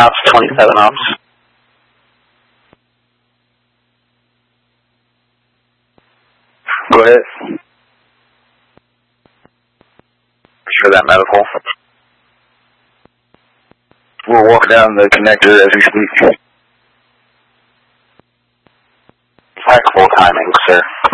Ops 27 Ops. Go ahead. For that medical. We'll walk down the connector as we speak. Impeccable timing, sir.